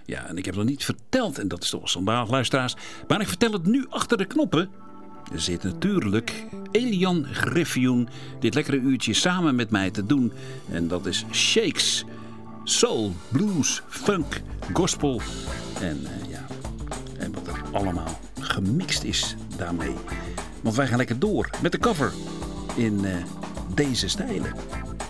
Ja, en ik heb nog niet verteld, en dat is toch wel schandalig, luisteraars. Maar ik vertel het nu achter de knoppen. Er zit natuurlijk Elian Griffioen dit lekkere uurtje samen met mij te doen. En dat is shakes, soul, blues, funk, gospel en en wat er allemaal gemixt is daarmee. Want wij gaan lekker door met de cover in deze stijlen.